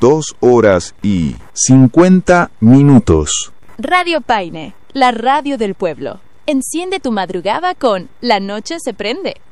2 horas y 50 minutos. Radio Paine, la radio del pueblo. Enciende tu madrugada con La Noche se prende.